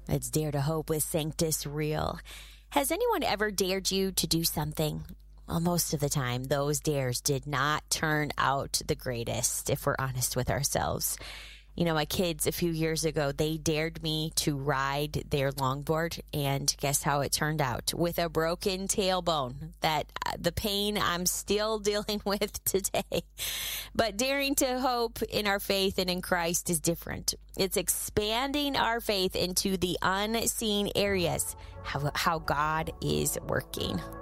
It's Dare to Hope with Sanctus Real. Has anyone ever dared you to do something? Well, most of the time, those dares did not turn out the greatest, if we're honest with ourselves. You know, my kids a few years ago, they dared me to ride their longboard, and guess how it turned out? With a broken tailbone. The pain I'm still dealing with today. But daring to hope in our faith and in Christ is different. It's expanding our faith into the unseen areas, how God is working.